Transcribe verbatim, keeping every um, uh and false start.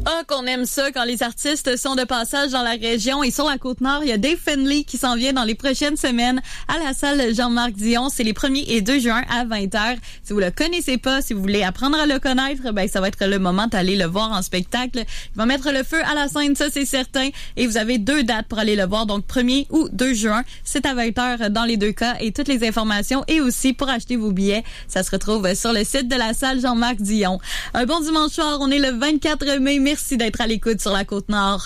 Ah, qu'on aime ça quand les artistes sont de passage dans la région. Et sur la Côte-Nord, il y a Dave Finlay qui s'en vient dans les prochaines semaines à la salle Jean-Marc Dion. C'est les premier et deux juin à vingt heures. Si vous le connaissez pas, si vous voulez apprendre à le connaître, ben ça va être le moment d'aller le voir en spectacle. Il va mettre le feu à la scène, ça c'est certain. Et vous avez deux dates pour aller le voir, donc premier ou deux juin. C'est à vingt heures dans les deux cas. Et toutes les informations et aussi pour acheter vos billets, ça se retrouve sur le site de la salle Jean-Marc Dion. Un bon dimanche soir, on est le vingt-quatre mai. Merci d'être à l'écoute sur la Côte-Nord.